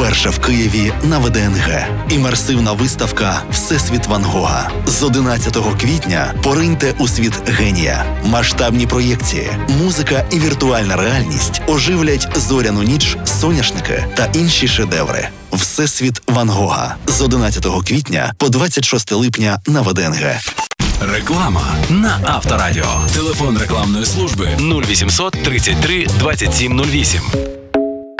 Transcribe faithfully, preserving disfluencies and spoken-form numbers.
Вперше в Києві на ВДНГ. Імерсивна виставка «Всесвіт Ван Гога». З одинадцятого квітня пориньте у світ генія. Масштабні проєкції, музика і віртуальна реальність оживлять зоряну ніч, соняшники та інші шедеври. «Всесвіт Ван Гога» з одинадцятого квітня по двадцять шосте липня на ВДНГ. Реклама на Авторадіо. Телефон рекламної служби нуль вісімсот тридцять три двадцять сім нуль вісім.